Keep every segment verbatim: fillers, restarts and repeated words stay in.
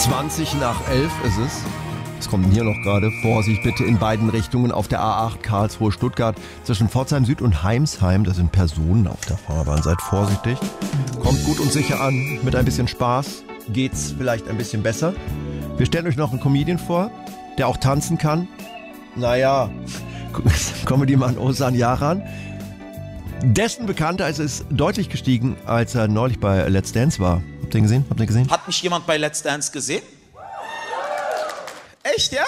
zwanzig nach elf ist es. Es kommt hier noch gerade. Vorsicht bitte in beiden Richtungen auf der A acht Karlsruhe-Stuttgart zwischen Pforzheim Süd und Heimsheim. Da sind Personen auf der Fahrbahn. Seid vorsichtig. Kommt gut und sicher an. Mit ein bisschen Spaß geht's vielleicht ein bisschen besser. Wir stellen euch noch einen Comedian vor, der auch tanzen kann. Naja, Comedy-Mann Ozan Yaran. Dessen Bekanntheitsgrad ist deutlich gestiegen, als er neulich bei Let's Dance war. Habt ihr ihn gesehen? Habt ihr gesehen? Hat mich jemand bei Let's Dance gesehen? Echt, ja?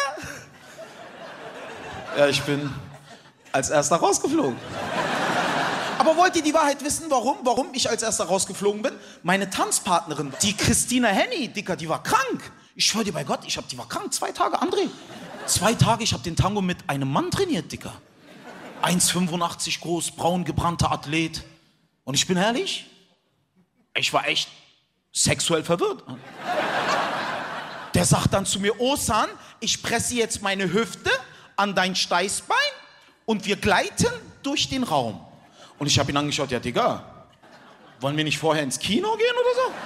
Ja, ich bin als Erster rausgeflogen. Aber wollt ihr die Wahrheit wissen, warum? Warum ich als Erster rausgeflogen bin? Meine Tanzpartnerin, die Christina Henny, Dicker, die war krank. Ich schwör dir bei Gott, ich hab, die war krank. Zwei Tage, André. Zwei Tage, ich hab den Tango mit einem Mann trainiert, Dicker. eins Komma fünfundachtzig groß, braun gebrannter Athlet. Und ich bin ehrlich, ich war echt sexuell verwirrt. Der sagt dann zu mir, Ozan, ich presse jetzt meine Hüfte an dein Steißbein und wir gleiten durch den Raum. Und ich habe ihn angeschaut, ja Digga, wollen wir nicht vorher ins Kino gehen oder so?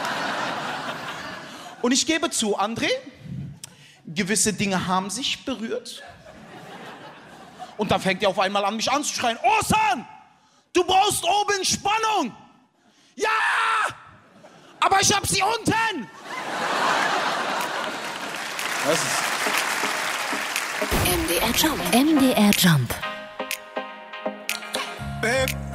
Und ich gebe zu, André, gewisse Dinge haben sich berührt. Und dann fängt er auf einmal an, mich anzuschreien, Ozan, du brauchst oben Spannung. Ja, aber ich hab sie unten. Das ist M D R Jump. M D R Jump. Babe.